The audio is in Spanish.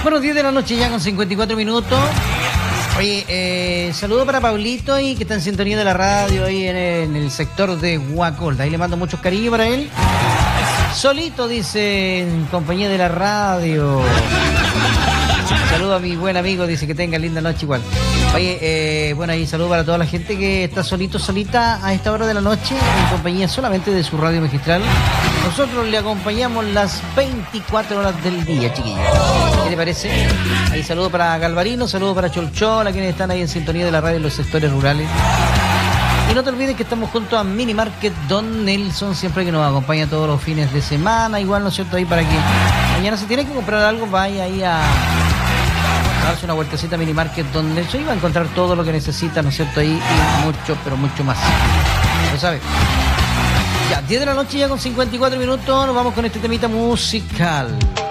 Bueno, 10 de la noche ya con 54 minutos. Oye, saludo para Pablito y que está en sintonía de la radio ahí en el sector de Guacolda. Ahí le mando muchos cariños para él. Solito, dice, en compañía de la radio. Saludo a mi buen amigo, dice que tenga linda noche igual. Oye, bueno, ahí saludo para toda la gente que está solita a esta hora de la noche en compañía solamente de su radio magistral. Nosotros le acompañamos las 24 horas del día, chiquillos. ¿Qué le parece? Ahí saludo para Galvarino, saludo para Cholchol, a quienes están ahí en sintonía de la radio en los sectores rurales. Y no te olvides que estamos junto a Mini Market Don Nelson, siempre que nos acompaña todos los fines de semana. Igual, ¿no es cierto? Ahí para que mañana si tiene que comprar algo, vaya ahí a darse una vueltecita a Mini Market Don Nelson y va a encontrar todo lo que necesita, ¿no es cierto? Ahí y mucho, pero mucho más. ¿Lo sabe? Ya, 10 de la noche ya con 54 minutos, nos vamos con este temita musical.